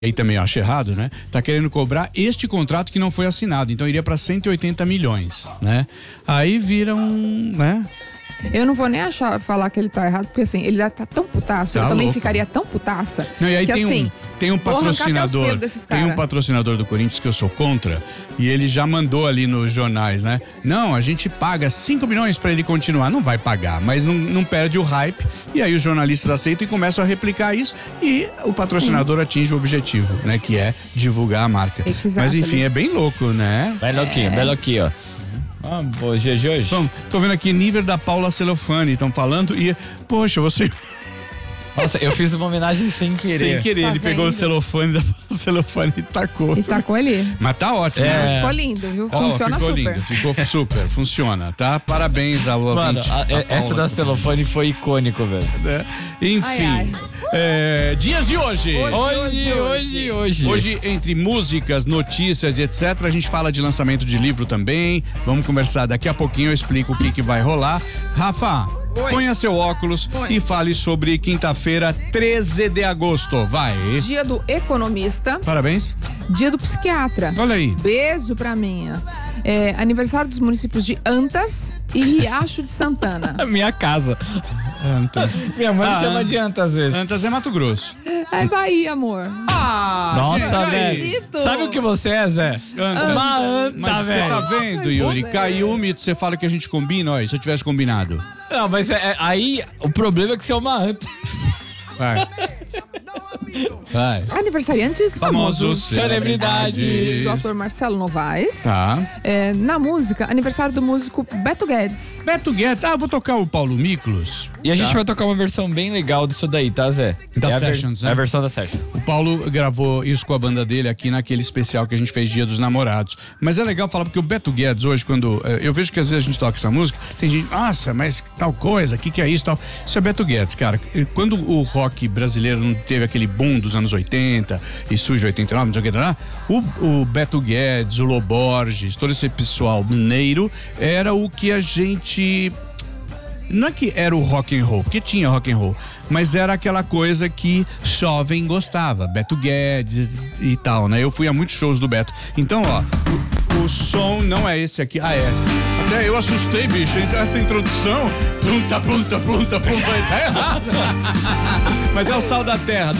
aí também eu acho errado, né? Tá querendo cobrar este contrato que não foi assinado, então iria para 180 milhões, né? Aí vira né? Eu não vou nem falar que ele tá errado, porque assim, ele tá tão putaço, eu também ficaria tão putaça. Não, e aí que, tem um patrocinador, do Corinthians que eu sou contra, e ele já mandou ali nos jornais, né? Não, a gente paga 5 milhões para ele continuar. Não vai pagar, mas não perde o hype, e aí os jornalistas aceitam e começam a replicar isso, e o patrocinador atinge o objetivo, né? Que é divulgar a marca. Mas enfim, é bem louco, né? Belo aqui, ó. Bom dia de hoje. Bom, tô vendo aqui nível da Paula Celofane, estão falando e, poxa, você... Nossa, eu fiz uma homenagem sem querer. Sem querer, ele pegou o celofane e tacou. E tacou ali. Mas tá ótimo, né? Ficou lindo, viu? Funciona ficou super. Lindo, ficou super, funciona, tá? Parabéns ao ouvinte. Mano, essa da celofane foi icônico, velho. Enfim, dias de hoje. Hoje, entre músicas, notícias e etc, a gente fala de lançamento de livro também. Vamos conversar daqui a pouquinho, eu explico o que vai rolar. Rafa, ponha seu óculos e fale sobre quinta-feira, 13 de agosto. Vai. Dia do economista. Parabéns. Dia do psiquiatra. Olha aí. Beijo pra mim. Aniversário dos municípios de Antas e Riacho de Santana. A minha casa. Antas. Minha mãe chama de Antas às vezes. Antas é Mato Grosso. É Bahia, amor. Nossa, velho. Sabe o que você é, Zé? Uma anta, mas velho. Você tá vendo, Yuri? Caiu o mito, você fala que a gente combina, olha, se eu tivesse combinado. Não, mas aí o problema é que você é uma anta. Vai. Aniversariantes famosos. Celebridades. Do ator Marcelo Novaes. Tá. Na música, aniversário do músico Beto Guedes. Beto Guedes. Eu vou tocar o Paulo Miklos. E a gente vai tocar uma versão bem legal disso daí, tá, Zé? Da Sessions, né? É a versão da Sessions. O Paulo gravou isso com a banda dele aqui naquele especial que a gente fez Dia dos Namorados. Mas é legal falar porque o Beto Guedes hoje, quando eu vejo que às vezes a gente toca essa música, tem gente, nossa, mas tal coisa, o que é isso, tal. Isso é Beto Guedes, cara. Quando o rock brasileiro não teve aquele boom dos anos 80 e surge 89, não sei o que lá, o Beto Guedes, o Loborges, todo esse pessoal mineiro era o que a gente... Não é que era o rock and roll, porque tinha rock and roll, mas era aquela coisa que jovem gostava, Beto Guedes e tal, né? Eu fui a muitos shows do Beto. Então, ó, o som não é esse aqui. Até eu assustei, bicho. Então essa introdução, plunta, tá errado. Mas é o Sal da Terra,